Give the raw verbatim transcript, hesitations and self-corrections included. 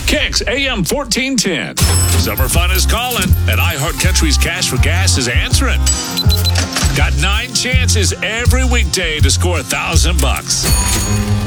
Kicks A M fourteen ten. Summer fun is calling, and iHeart Country's Cash for Gas is answering. Got nine chances every weekday to score a thousand bucks.